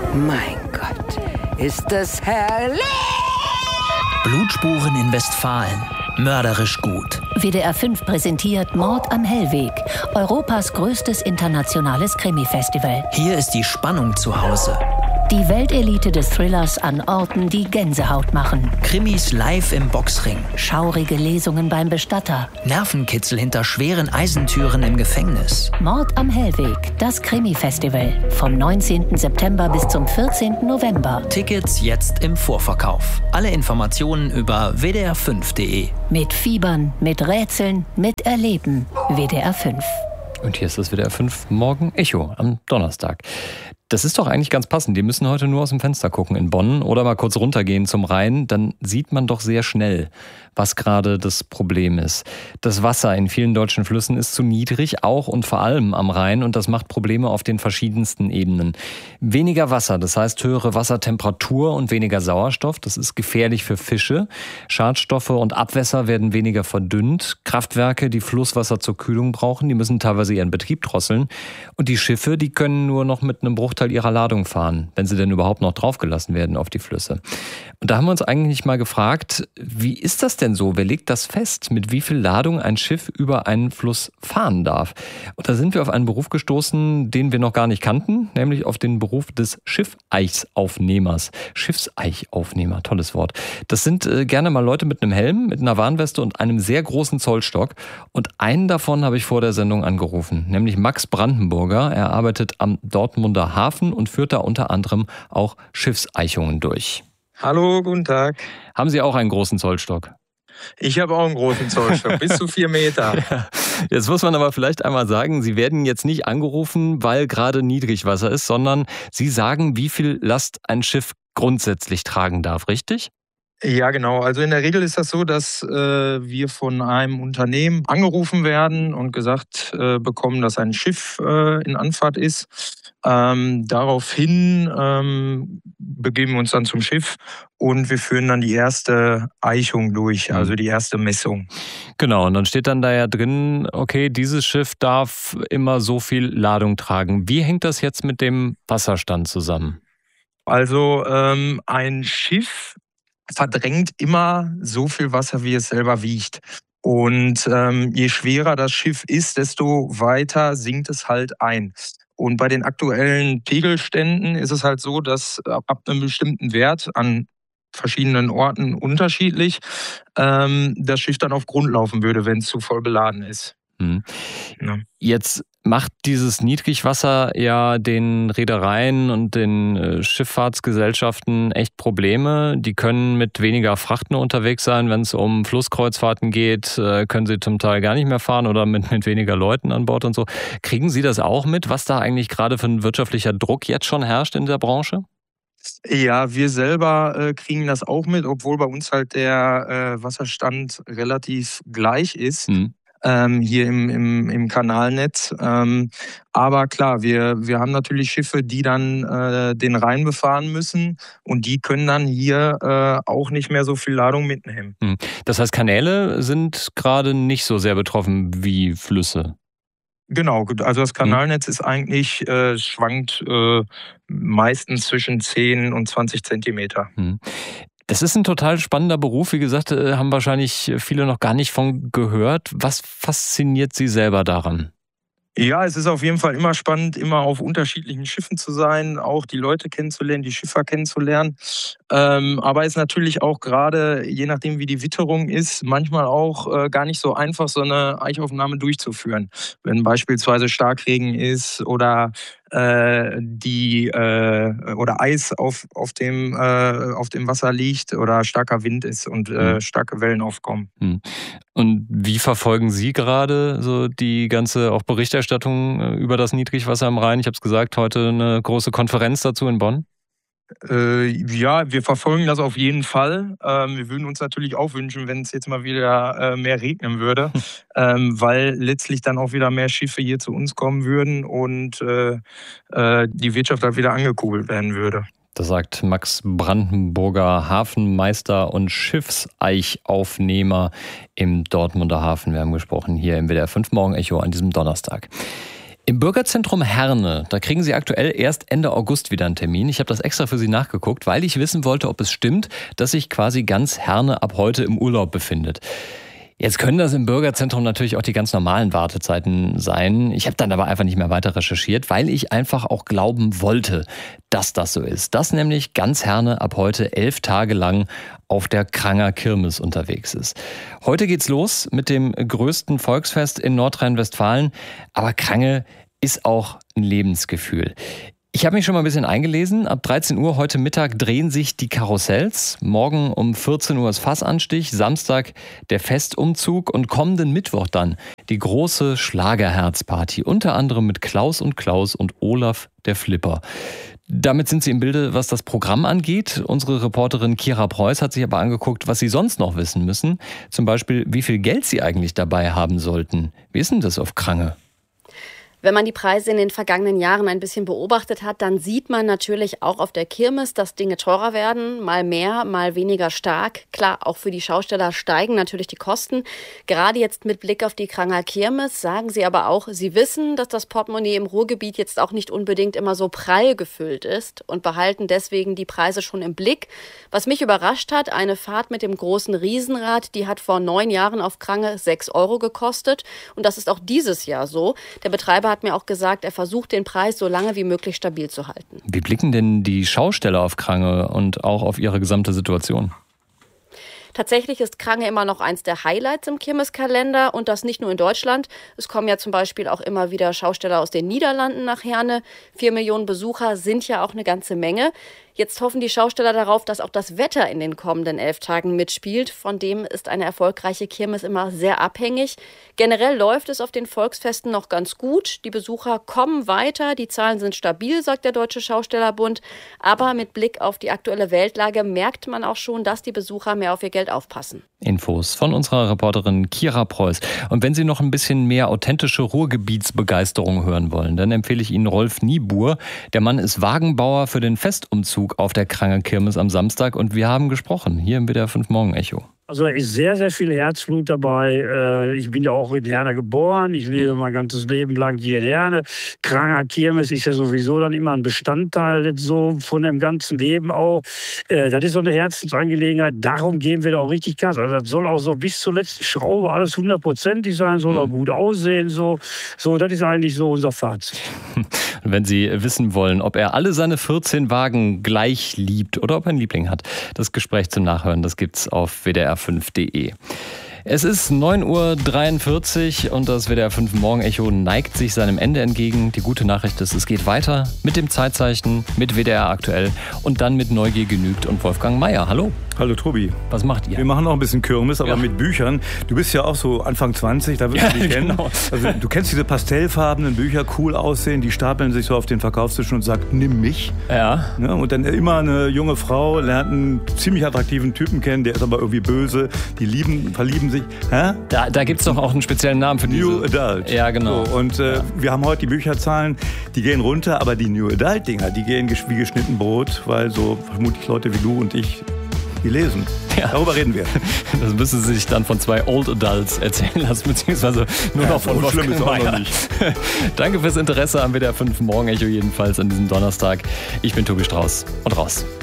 Mein Gott, ist das herrlich! Blutspuren in Westfalen. Mörderisch gut. WDR 5 präsentiert Mord am Hellweg, Europas größtes internationales Krimi-Festival. Hier ist die Spannung zu Hause. Die Weltelite des Thrillers an Orten, die Gänsehaut machen. Krimis live im Boxring. Schaurige Lesungen beim Bestatter. Nervenkitzel hinter schweren Eisentüren im Gefängnis. Mord am Hellweg, das Krimi-Festival. Vom 19. September bis zum 14. November. Tickets jetzt im Vorverkauf. Alle Informationen über wdr5.de. Mit Fiebern, mit Rätseln, mit Erleben. WDR 5. Und hier ist das WDR 5 Morgen Echo am Donnerstag. Das ist doch eigentlich ganz passend. Die müssen heute nur aus dem Fenster gucken in Bonn oder mal kurz runtergehen zum Rhein. Dann sieht man doch sehr schnell, was gerade das Problem ist. Das Wasser in vielen deutschen Flüssen ist zu niedrig, auch und vor allem am Rhein. Und das macht Probleme auf den verschiedensten Ebenen. Weniger Wasser, das heißt höhere Wassertemperatur und weniger Sauerstoff. Das ist gefährlich für Fische. Schadstoffe und Abwässer werden weniger verdünnt. Kraftwerke, die Flusswasser zur Kühlung brauchen, die müssen teilweise ihren Betrieb drosseln. Und die Schiffe, die können nur noch mit einem Bruchteil ihrer Ladung fahren, wenn sie denn überhaupt noch draufgelassen werden auf die Flüsse. Und da haben wir uns eigentlich mal gefragt, wie ist das denn so? Wer legt das fest, mit wie viel Ladung ein Schiff über einen Fluss fahren darf? Und da sind wir auf einen Beruf gestoßen, den wir noch gar nicht kannten, nämlich auf den Beruf des Schiffseichaufnehmers. Schiffseichaufnehmer, tolles Wort. Das sind gerne mal Leute mit einem Helm, mit einer Warnweste und einem sehr großen Zollstock. Und einen davon habe ich vor der Sendung angerufen, nämlich Max Brandenburger. Er arbeitet am Dortmunder Hafen und führt da unter anderem auch Schiffseichungen durch. Hallo, guten Tag. Haben Sie auch einen großen Zollstock? Ich habe auch einen großen Zollstock, bis zu 4 Meter. Ja. Jetzt muss man aber vielleicht einmal sagen, Sie werden jetzt nicht angerufen, weil gerade Niedrigwasser ist, sondern Sie sagen, wie viel Last ein Schiff grundsätzlich tragen darf, richtig? Ja, genau. Also in der Regel ist das so, dass wir von einem Unternehmen angerufen werden und gesagt bekommen, dass ein Schiff in Anfahrt ist. Daraufhin begeben wir uns dann zum Schiff und wir führen dann die erste Eichung durch, also die erste Messung. Genau, und dann steht dann da ja drin, okay, dieses Schiff darf immer so viel Ladung tragen. Wie hängt das jetzt mit dem Wasserstand zusammen? Also ein Schiff verdrängt immer so viel Wasser, wie es selber wiegt. Und je schwerer das Schiff ist, desto weiter sinkt es halt ein. Und bei den aktuellen Pegelständen ist es halt so, dass ab einem bestimmten Wert an verschiedenen Orten unterschiedlich das Schiff dann auf Grund laufen würde, wenn es zu voll beladen ist. Ja. Jetzt macht dieses Niedrigwasser ja den Reedereien und den Schifffahrtsgesellschaften echt Probleme. Die können mit weniger Fracht nur unterwegs sein. Wenn es um Flusskreuzfahrten geht, können sie zum Teil gar nicht mehr fahren oder mit weniger Leuten an Bord und so. Kriegen Sie das auch mit, was da eigentlich gerade für ein wirtschaftlicher Druck jetzt schon herrscht in der Branche? Ja, wir selber kriegen das auch mit, obwohl bei uns halt der Wasserstand relativ gleich ist. Hier im Kanalnetz. Aber klar, wir haben natürlich Schiffe, die dann den Rhein befahren müssen und die können dann hier auch nicht mehr so viel Ladung mitnehmen. Das heißt, Kanäle sind gerade nicht so sehr betroffen wie Flüsse? Genau, also das Kanalnetz ist eigentlich, schwankt meistens zwischen 10 und 20 Zentimeter. Das ist ein total spannender Beruf. Wie gesagt, haben wahrscheinlich viele noch gar nicht von gehört. Was fasziniert Sie selber daran? Ja, es ist auf jeden Fall immer spannend, immer auf unterschiedlichen Schiffen zu sein, auch die Leute kennenzulernen, die Schiffer kennenzulernen. Aber es ist natürlich auch gerade, je nachdem wie die Witterung ist, manchmal auch gar nicht so einfach, so eine Eichaufnahme durchzuführen. Wenn beispielsweise Starkregen ist oder oder Eis auf dem Wasser liegt oder starker Wind ist und starke Wellen aufkommen. Und wie verfolgen Sie gerade so die ganze auch Berichterstattung über das Niedrigwasser am Rhein? Ich habe es gesagt, heute eine große Konferenz dazu in Bonn. Ja, wir verfolgen das auf jeden Fall. Wir würden uns natürlich auch wünschen, wenn es jetzt mal wieder mehr regnen würde, weil letztlich dann auch wieder mehr Schiffe hier zu uns kommen würden und die Wirtschaft dann wieder angekurbelt werden würde. Das sagt Max Brandenburger, Hafenmeister und Schiffseichaufnehmer im Dortmunder Hafen. Wir haben gesprochen hier im WDR 5 Morgen Echo an diesem Donnerstag. Im Bürgerzentrum Herne, da kriegen Sie aktuell erst Ende August wieder einen Termin. Ich habe das extra für Sie nachgeguckt, weil ich wissen wollte, ob es stimmt, dass sich quasi ganz Herne ab heute im Urlaub befindet. Jetzt können das im Bürgerzentrum natürlich auch die ganz normalen Wartezeiten sein. Ich habe dann aber einfach nicht mehr weiter recherchiert, weil ich einfach auch glauben wollte, dass das so ist. Dass nämlich ganz Herne ab heute 11 Tage lang auf der Kranger Kirmes unterwegs ist. Heute geht's los mit dem größten Volksfest in Nordrhein-Westfalen. Aber Krange ist auch ein Lebensgefühl. Ich habe mich schon mal ein bisschen eingelesen. Ab 13 Uhr heute Mittag drehen sich die Karussells. Morgen um 14 Uhr ist Fassanstich, Samstag der Festumzug und kommenden Mittwoch dann die große Schlagerherzparty. Unter anderem mit Klaus und Olaf der Flipper. Damit sind Sie im Bilde, was das Programm angeht. Unsere Reporterin Kira Preuß hat sich aber angeguckt, was Sie sonst noch wissen müssen. Zum Beispiel, wie viel Geld Sie eigentlich dabei haben sollten. Wie ist denn das auf Krange? Wenn man die Preise in den vergangenen Jahren ein bisschen beobachtet hat, dann sieht man natürlich auch auf der Kirmes, dass Dinge teurer werden, mal mehr, mal weniger stark. Klar, auch für die Schausteller steigen natürlich die Kosten. Gerade jetzt mit Blick auf die Kranger Kirmes sagen sie aber auch, sie wissen, dass das Portemonnaie im Ruhrgebiet jetzt auch nicht unbedingt immer so prall gefüllt ist und behalten deswegen die Preise schon im Blick. Was mich überrascht hat, eine Fahrt mit dem großen Riesenrad, die hat vor 9 Jahren auf Krange 6 € gekostet und das ist auch dieses Jahr so. Der Betreiber hat mir auch gesagt, er versucht den Preis so lange wie möglich stabil zu halten. Wie blicken denn die Schausteller auf Krange und auch auf ihre gesamte Situation? Tatsächlich ist Krange immer noch eins der Highlights im Kirmeskalender und das nicht nur in Deutschland. Es kommen ja zum Beispiel auch immer wieder Schausteller aus den Niederlanden nach Herne. 4 Millionen Besucher sind ja auch eine ganze Menge. Jetzt hoffen die Schausteller darauf, dass auch das Wetter in den kommenden 11 Tagen mitspielt. Von dem ist eine erfolgreiche Kirmes immer sehr abhängig. Generell läuft es auf den Volksfesten noch ganz gut. Die Besucher kommen weiter, die Zahlen sind stabil, sagt der Deutsche Schaustellerbund. Aber mit Blick auf die aktuelle Weltlage merkt man auch schon, dass die Besucher mehr auf ihr Geld aufpassen. Infos von unserer Reporterin Kira Preuß. Und wenn Sie noch ein bisschen mehr authentische Ruhrgebietsbegeisterung hören wollen, dann empfehle ich Ihnen Rolf Niebuhr. Der Mann ist Wagenbauer für den Festumzug auf der Kranger Kirmes am Samstag und wir haben gesprochen hier im WDR 5 Morgen Echo. Also da ist sehr, sehr viel Herzblut dabei. Ich bin ja auch in Herne geboren. Ich lebe mein ganzes Leben lang hier in Herne. Kranger Kirmes ist ja sowieso dann immer ein Bestandteil so von dem ganzen Leben auch. Das ist so eine Herzensangelegenheit. Darum gehen wir da auch richtig Gas. Also das soll auch so bis zur letzten Schraube alles 100%ig sein, soll auch gut aussehen. So, das ist eigentlich so unser Fazit. Wenn Sie wissen wollen, ob er alle seine 14 Wagen gleich liebt oder ob er einen Liebling hat, das Gespräch zum Nachhören, das gibt's auf wdr5.de. Es ist 9:43 Uhr und das WDR 5 Morgen Echo neigt sich seinem Ende entgegen. Die gute Nachricht ist, es geht weiter mit dem Zeitzeichen, mit WDR aktuell und dann mit Neugier genügt und Wolfgang Meier. Hallo. Hallo Tobi. Was macht ihr? Wir machen auch ein bisschen Kirmes, aber mit Büchern. Du bist ja auch so Anfang 20, da wirst du dich kennen. Genau. Also, du kennst diese pastellfarbenen Bücher, cool aussehen, die stapeln sich so auf den Verkaufstischen und sagt, nimm mich. Ja. Ne? Und dann immer eine junge Frau lernt einen ziemlich attraktiven Typen kennen, der ist aber irgendwie böse. Die verlieben sich. Hä? Da gibt es doch auch einen speziellen Namen für diese. New Adult. Ja, genau. So, und wir haben heute die Bücherzahlen, die gehen runter, aber die New Adult-Dinger, die gehen wie geschnitten Brot, weil so vermutlich Leute wie du und ich die lesen. Ja. Darüber reden wir. Das müssen Sie sich dann von 2 Old Adults erzählen lassen, beziehungsweise nur noch von Wolfgang Meier. Danke fürs Interesse am WDR 5 Morgen Echo jedenfalls an diesem Donnerstag. Ich bin Tobi Strauß und raus.